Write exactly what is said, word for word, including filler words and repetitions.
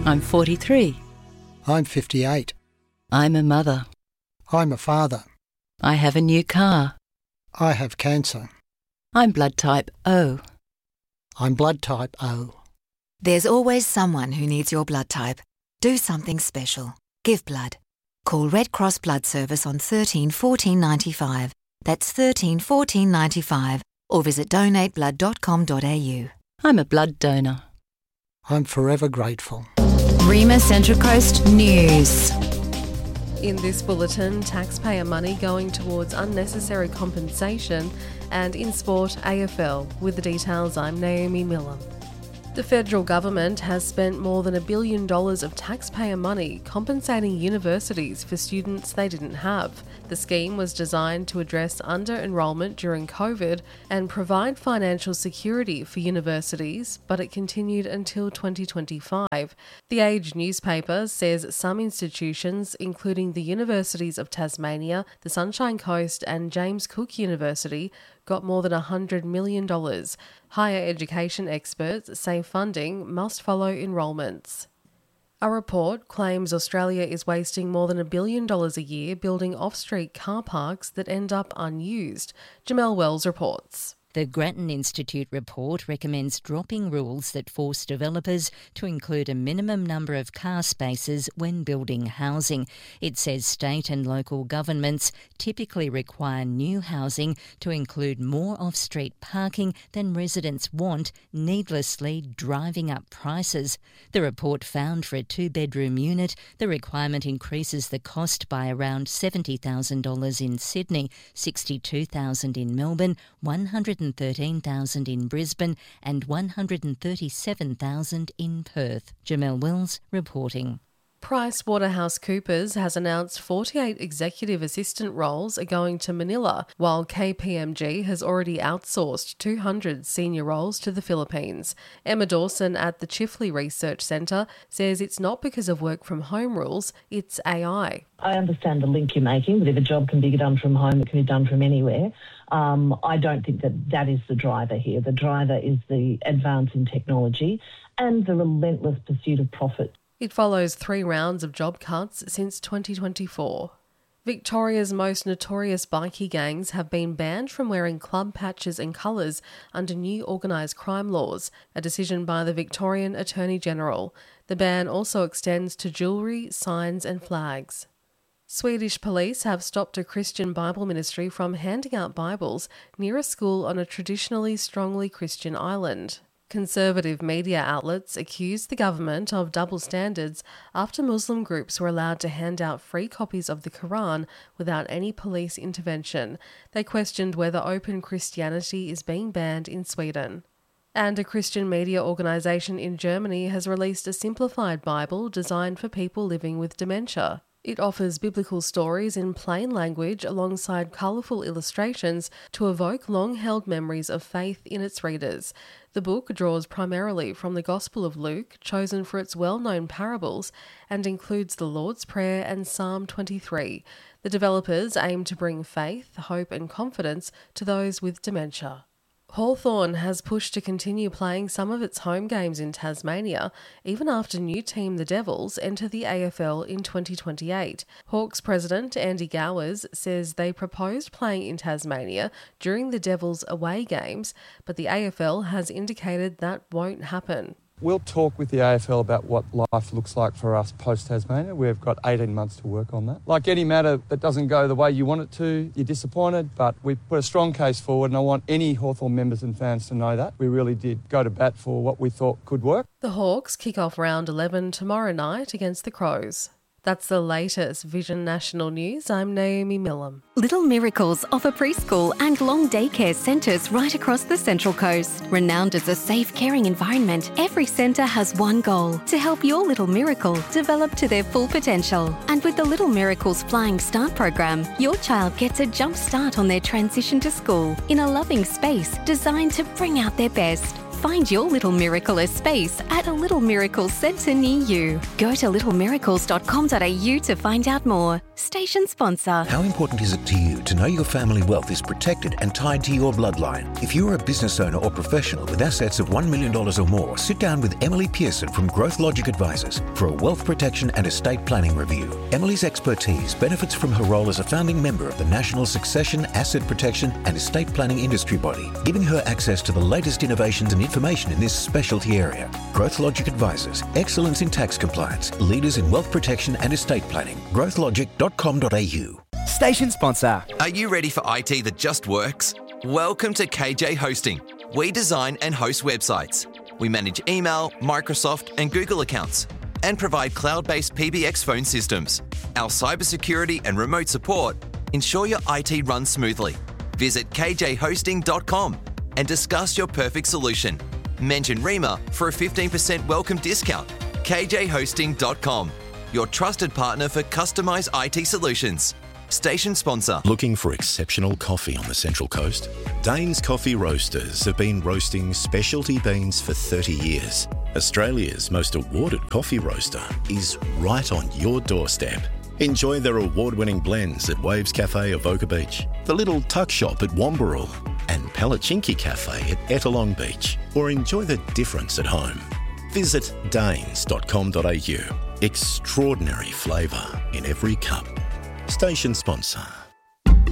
I'm forty-three. I'm fifty-eight. I'm a mother. I'm a father. I have a new car. I have cancer. I'm blood type O. I'm blood type O. There's always someone who needs your blood type. Do something special. Give blood. Call Red Cross Blood Service on thirteen fourteen ninety-five. That's thirteen fourteen ninety-five. Or visit donate blood dot com dot a u. I'm a blood donor. I'm forever grateful. Rima Central Coast News. In this bulletin, taxpayer money going towards unnecessary compensation, and in sport, A F L. With the details, I'm Naomi Miller. The federal government has spent more than a billion dollars of taxpayer money compensating universities for students they didn't have. The scheme was designed to address under-enrolment during COVID and provide financial security for universities, but it continued until twenty twenty-five. The Age newspaper says some institutions, including the Universities of Tasmania, the Sunshine Coast and James Cook University, got more than one hundred million dollars. Higher education experts say funding must follow enrolments. A report claims Australia is wasting more than a billion dollars a year building off-street car parks that end up unused. Jamelle Wells reports. The Grattan Institute report recommends dropping rules that force developers to include a minimum number of car spaces when building housing. It says state and local governments typically require new housing to include more off-street parking than residents want, needlessly driving up prices. The report found for a two-bedroom unit, the requirement increases the cost by around seventy thousand dollars in Sydney, sixty-two thousand dollars in Melbourne, one hundred thirteen thousand dollars in Brisbane and one hundred thirty-seven thousand dollars in Perth. Jamelle Wells reporting. PricewaterhouseCoopers has announced forty-eight executive assistant roles are going to Manila, while K P M G has already outsourced two hundred senior roles to the Philippines. Emma Dawson at the Chifley Research Centre says it's not because of work-from-home rules, it's A I. I understand the link you're making, that if a job can be done from home, it can be done from anywhere. Um, I don't think that that is the driver here. The driver is the advance in technology and the relentless pursuit of profit. It follows three rounds of job cuts since twenty twenty-four. Victoria's most notorious bikie gangs have been banned from wearing club patches and colours under new organised crime laws, a decision by the Victorian Attorney-General. The ban also extends to jewellery, signs and flags. Swedish police have stopped a Christian Bible ministry from handing out Bibles near a school on a traditionally strongly Christian island. Conservative media outlets accused the government of double standards after Muslim groups were allowed to hand out free copies of the Quran without any police intervention. They questioned whether open Christianity is being banned in Sweden. And a Christian media organisation in Germany has released a simplified Bible designed for people living with dementia. It offers biblical stories in plain language alongside colourful illustrations to evoke long-held memories of faith in its readers. The book draws primarily from the Gospel of Luke, chosen for its well-known parables, and includes the Lord's Prayer and Psalm twenty-three. The developers aim to bring faith, hope and confidence to those with dementia. Hawthorn has pushed to continue playing some of its home games in Tasmania, even after new team the Devils enter the A F L in twenty twenty-eight. Hawks president Andy Gowers says they proposed playing in Tasmania during the Devils' away games, but the A F L has indicated that won't happen. We'll talk with the A F L about what life looks like for us post-Tasmania. We've got eighteen months to work on that. Like any matter that doesn't go the way you want it to, you're disappointed, but we put a strong case forward, and I want any Hawthorn members and fans to know that. We really did go to bat for what we thought could work. The Hawks kick off round eleven tomorrow night against the Crows. That's the latest Vision National News. I'm Naomi Millam. Little Miracles offer preschool and long daycare centres right across the Central Coast. Renowned as a safe, caring environment, every centre has one goal: to help your little miracle develop to their full potential. And with the Little Miracles Flying Start program, your child gets a jump start on their transition to school in a loving space designed to bring out their best. Find your little miracle as space at a Little Miracle Centre near you. Go to little miracles dot com dot a u to find out more. Station sponsor. How important is it to you to know your family wealth is protected and tied to your bloodline? If you're a business owner or professional with assets of one million dollars or more, sit down with Emily Pearson from Growth Logic Advisors for a wealth protection and estate planning review. Emily's expertise benefits from her role as a founding member of the National Succession, Asset Protection and Estate Planning Industry Body, giving her access to the latest innovations and information in this specialty area. Growth Logic Advisors, excellence in tax compliance, leaders in wealth protection and estate planning. growth logic dot com dot a u. Station sponsor. Are you ready for I T that just works? Welcome to K J Hosting. We design and host websites. We manage email, Microsoft and Google accounts and provide cloud-based P B X phone systems. Our cybersecurity and remote support ensure your I T runs smoothly. Visit k j hosting dot com and discuss your perfect solution. Mention REMA for a fifteen percent welcome discount. k j hosting dot com, your trusted partner for customised I T solutions. Station sponsor. Looking for exceptional coffee on the Central Coast? Dane's Coffee Roasters have been roasting specialty beans for thirty years. Australia's most awarded coffee roaster is right on your doorstep. Enjoy their award-winning blends at Waves Cafe Avoca Beach, the Little Tuck Shop at Wamberal, and Palachinki Cafe at Ettalong Beach, or enjoy the difference at home. Visit danes dot com dot a u. Extraordinary flavour in every cup. Station sponsor.